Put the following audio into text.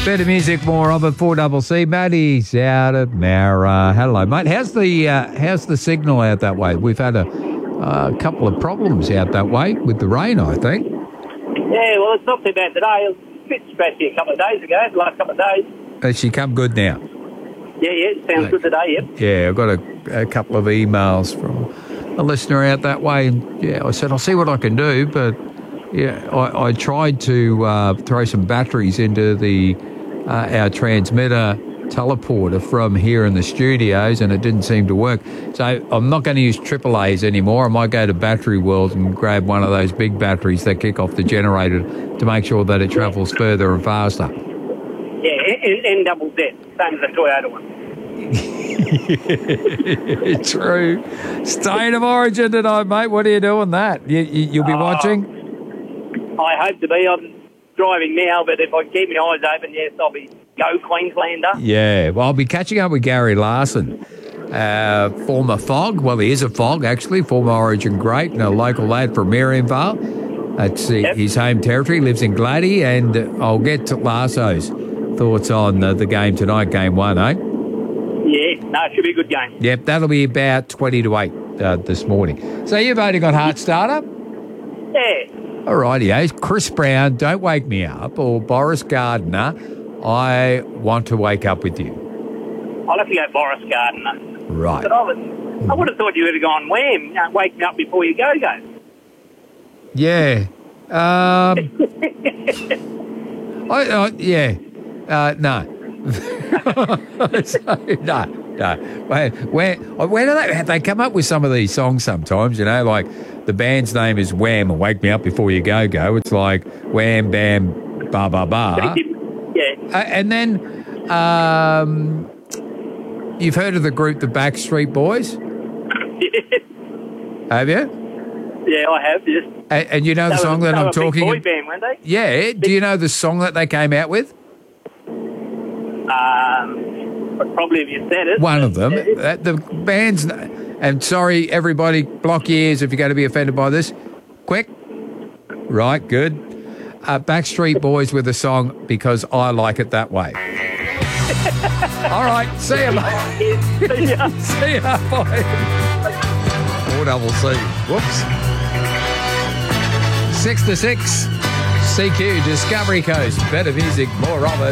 Better music, more of it. 4CC. Matty's out at Mara. Hello, mate. How's the signal out that way? We've had a couple of problems out that way with the rain, I think. Yeah, well, it's not too bad today. It was a bit scratchy a couple of days ago, the last couple of days. Has she come good now? Yeah, sounds good today, yep. Yeah, I got a couple of emails from a listener out that way, and yeah, I said, I'll see what I can do, but yeah, I tried to throw some batteries into our transmitter teleporter from here in the studios, and it didn't seem to work. So I'm not going to use AAAs anymore. I might go to Battery World and grab one of those big batteries that kick off the generator to make sure that it travels further and faster. Yeah, N double Z, same as the Toyota one. True. State of Origin tonight, mate. What are you doing that? You'll be watching? I hope to be. I'm driving now, but if I keep my eyes open, yes, I'll be go Queenslander. Yeah, well, I'll be catching up with Gary Larson, former FOG. Well, he is a FOG, actually, former Origin great, and a local lad from Marianvale. That's his home territory, lives in Gladdy, and I'll get to Lasso's thoughts on the game tonight, game one, eh? Yeah, no, it should be a good game. Yep, that'll be about 20 to 8 this morning. So you're voting on Heartstarter? Yeah. All righty, Chris Brown, Don't Wake Me Up, or Boris Gardner, I Want to Wake Up With You. I'll have to go Boris Gardner. Right. But I would have thought you would have gone Wham, Wake Me Up Before You Go. Yeah. No. No. Where do they come up with some of these songs sometimes, you know, like the band's name is Wham and Wake Me Up Before You Go. It's like Wham, Bam, Ba, Ba, Ba. Yeah. And then you've heard of the group The Backstreet Boys? Have you? Yeah, I have, yes. And you know the song that I'm talking about? Boy band, weren't they? Yeah. Do you know the song that they came out with? Probably if you said it. One of them. The band's... And sorry, everybody, block your ears if you're going to be offended by this. Quick. Right, good. Backstreet Boys with a song Because I Like It That Way. All right, see you, mate. See ya. See ya, bye. 4CC. Whoops. 6 to 6. CQ, Discovery Coast. Better music, more of it.